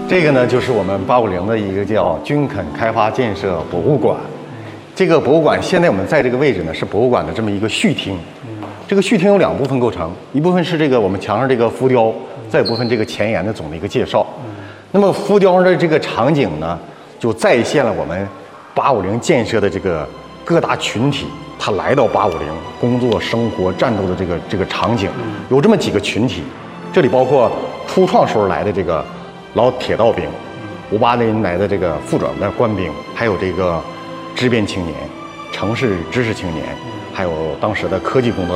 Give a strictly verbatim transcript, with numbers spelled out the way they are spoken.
这个呢，就是我们八五零的一个叫军垦开发建设博物馆。这个博物馆现在我们在这个位置呢，是博物馆的这么一个序厅。这个序厅有两部分构成，一部分是这个我们墙上这个浮雕，再一部分这个前沿的总的一个介绍。那么浮雕的这个场景呢，就再现了我们八五零建设的这个各大群体，他来到八五零工作、生活、战斗的这个这个场景，有这么几个群体。这里包括初创时候来的这个老铁道兵，五八年来的这个副转的官兵，还有这个知边青年、城市知识青年，还有当时的科技工作